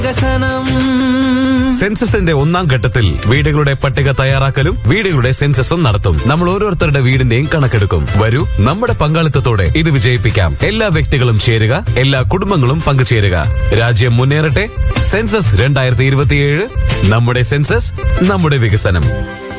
സെൻസസിന്റെ ഒന്നാം ഘട്ടത്തിൽ വീടുകളുടെ പട്ടിക തയ്യാറാക്കലും വീടുകളുടെ സെൻസസും നടത്തും. നമ്മൾ ഓരോരുത്തരുടെ വീടിന്റെയും കണക്കെടുക്കും. വരൂ, നമ്മുടെ പങ്കാളിത്തത്തോടെ ഇത് വിജയിപ്പിക്കാം. എല്ലാ വ്യക്തികളും ചേരുക, എല്ലാ കുടുംബങ്ങളും പങ്കുചേരുക. രാജ്യം മുന്നേറട്ടെ. സെൻസസ് 2027, നമ്മുടെ സെൻസസ്, നമ്മുടെ വികസനം.